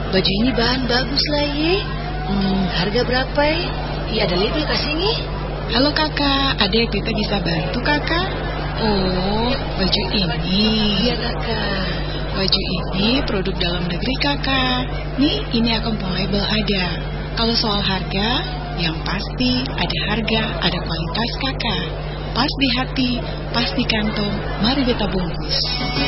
baju ini bahan bagus lah ye. Harga berapa ye? Iya ada label kasih nih. Halo kakak, adek Pipa bisa bantu kakak? Oh, baju ini. Iya kakak. Baju ini produk dalam negeri kakak. Nih, ini akun label ada. Kalau soal harga, yang pasti ada harga, ada kualitas kakak. Pas di hati, pas di kantong, mari beta bungkus.